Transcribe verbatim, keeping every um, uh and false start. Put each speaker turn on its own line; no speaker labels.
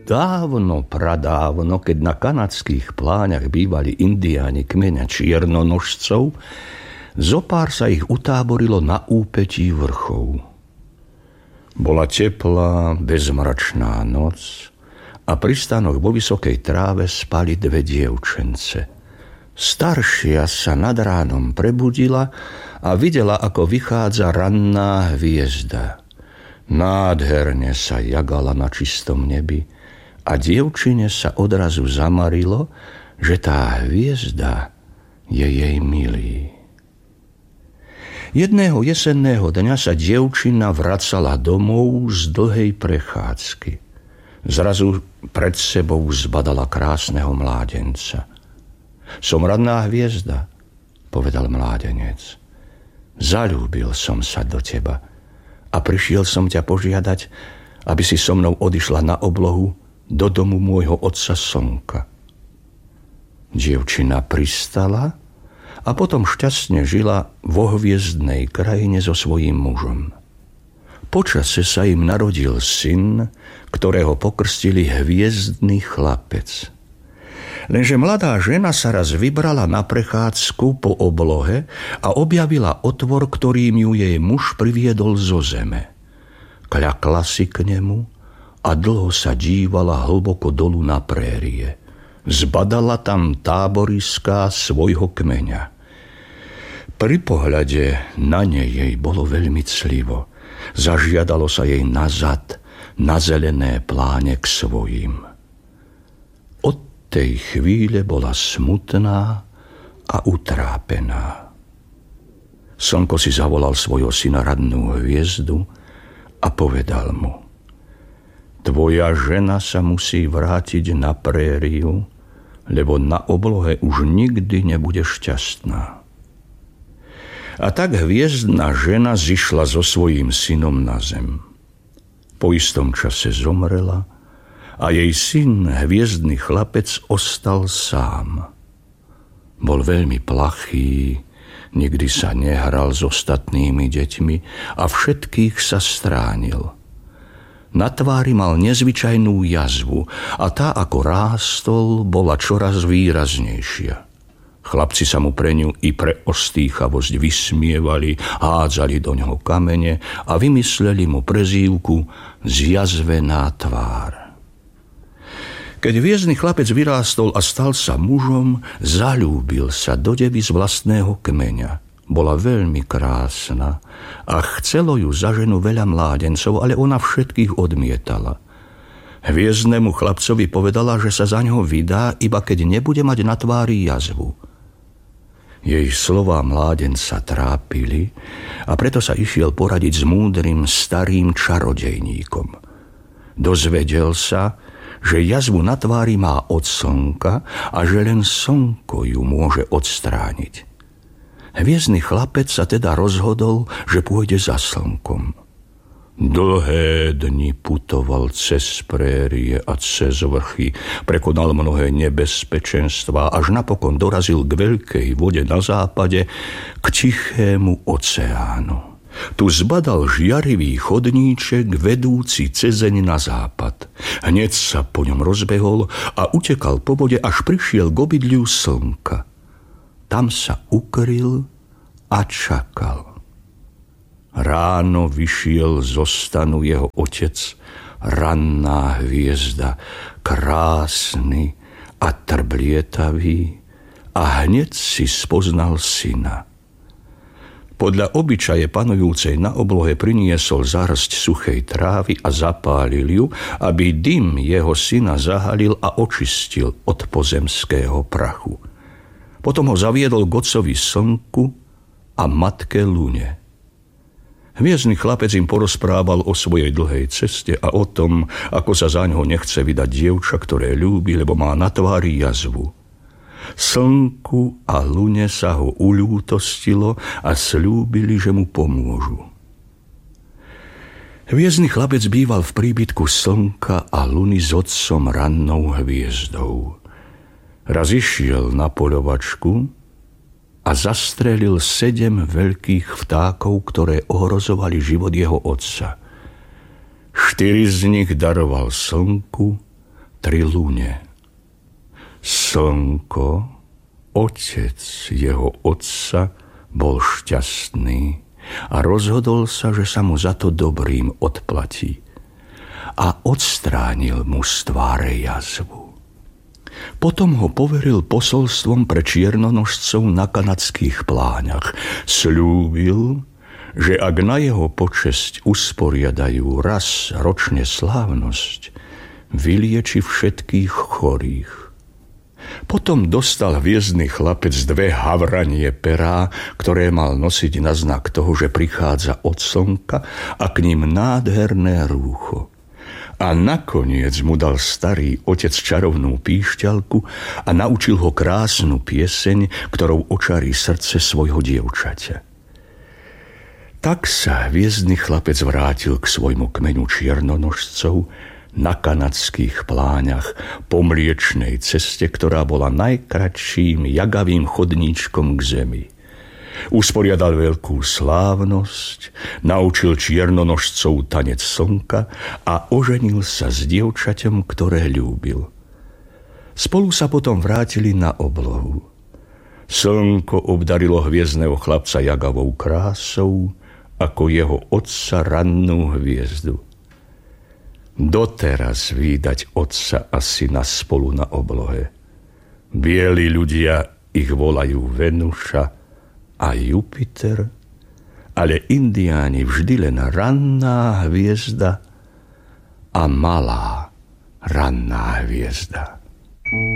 Dávno, pradávno, keď na kanadských pláňach bývali indiáni kmeňa čiernonožcov, zopár sa ich utáborilo na úpetí vrchov. Bola teplá, bezmračná noc a pri stanoch vo vysokej tráve spali dve dievčence. Staršia sa nad ránom prebudila a videla, ako vychádza ranná hviezda. Nádherne sa jagala na čistom nebi a dievčine sa odrazu zamarilo, že tá hviezda je jej milý. Jedného jesenného dňa sa dievčina vracala domov z dlhej prechádzky. Zrazu pred sebou zbadala krásneho mládenca. Som ranná hviezda, povedal mládenec. Zaľúbil som sa do teba a prišiel som ťa požiadať, aby si so mnou odišla na oblohu do domu môjho otca Slnka. Dievčina pristala a potom šťastne žila vo hviezdnej krajine so svojím mužom. Počase sa im narodil syn, ktorého pokrstili Hviezdny chlapec. Lenže mladá žena sa raz vybrala na prechádzku po oblohe a objavila otvor, ktorým ju jej muž priviedol zo zeme. Kľakla si k nemu a dlho sa dívala hlboko dolu na prérie. Zbadala tam táboriská svojho kmeňa. Pri pohľade na nej jej bolo veľmi clivo. Zažiadalo sa jej nazad na zelené pláne k svojim. Od tej chvíle bola smutná a utrápená. Slnko si zavolal svojho syna rannú hviezdu a povedal mu: Tvoja žena sa musí vrátiť na prériu, lebo na oblohe už nikdy nebude šťastná. A tak hviezdna žena zišla so svojím synom na zem. Po istom čase zomrela a jej syn, hviezdny chlapec, ostal sám. Bol veľmi plachý, nikdy sa nehral s ostatnými deťmi a všetkých sa stránil. Na tvári mal nezvyčajnú jazvu a tá, ako rástol, bola čoraz výraznejšia. Chlapci sa mu pre ňu i pre ostýchavosť vysmievali, hádzali do ňoho kamene a vymysleli mu prezývku Zjazvená tvár. Keď hviezdny chlapec vyrástol a stal sa mužom, zaľúbil sa do devy z vlastného kmeňa. Bola veľmi krásna a chcelo ju za ženu veľa mládencov, ale ona všetkých odmietala. Hviezdnemu chlapcovi povedala, že sa za ňoho vydá, iba keď nebude mať na tvári jazvu. Jej slová mládenca trápili a preto sa išiel poradiť s múdrym starým čarodejníkom. Dozvedel sa, že jazvu na tvári má od slnka a že len slnko ju môže odstrániť. Hviezdny chlapec sa teda rozhodol, že pôjde za slnkom. Dlhé dni putoval cez prérie a cez vrchy, prekonal mnohé nebezpečenstvá, až napokon dorazil k veľkej vode na západe, k tichému oceánu. Tu zbadal žiarivý chodníček vedúci cezeň na západ. Hneď sa po ňom rozbehol a utekal po vode, až prišiel k obydliu slnka. Tam sa ukryl a čakal. Ráno vyšiel zo stanu jeho otec, ranná hviezda, krásny a trblietavý, a hneď si spoznal syna. Podľa obyčaje panujúcej na oblohe priniesol zársť suchej trávy a zapálil ju, aby dym jeho syna zahalil a očistil od pozemského prachu. Potom ho zaviedol k otcovi slnku a matke lune. Hviezdny chlapec im porozprával o svojej dlhej ceste a o tom, ako sa zaňho nechce vydať dievča, ktoré ľúbi, lebo má na tvári jazvu. Slnku a lune sa ho uľútostilo a sľúbili, že mu pomôžu. Hviezdny chlapec býval v príbytku slnka a luny s otcom rannou hviezdou. Raz išiel na poľovačku a zastrelil sedem veľkých vtákov, ktoré ohrozovali život jeho otca. Štyri z nich daroval slnku tri lune. Slnko, otec jeho otca, bol šťastný a rozhodol sa, že sa mu za to dobrým odplatí. A odstránil mu z tváre jazvu. Potom ho poveril posolstvom pre čiernonožcov na kanadských pláňach. Sľúbil, že ak na jeho počesť usporiadajú raz ročne slávnosť, vylieči všetkých chorých. Potom dostal hviezdny chlapec dve havranie perá, ktoré mal nosiť na znak toho, že prichádza od slnka, a k ním nádherné rúcho. A nakoniec mu dal starý otec čarovnú píšťalku a naučil ho krásnu pieseň, ktorou očarí srdce svojho dievčaťa. Tak sa hviezdny chlapec vrátil k svojmu kmeňu čiernonožcov na kanadských pláňach po mliečnej ceste, ktorá bola najkratším jagavým chodníčkom k zemi. Usporiadal veľkú slávnosť, naučil čiernonožcov tanec slnka a oženil sa s dievčaťom, ktoré ľúbil. Spolu sa potom vrátili na oblohu. Slnko obdarilo hviezdneho chlapca jagavou krásou, ako jeho otca rannú hviezdu. Doteraz vídať otca a syna spolu na oblohe. Bieli ľudia ich volajú Venuša a Jupiter, ale Indiáni vždy len ranná hviezda a malá ranná hviezda.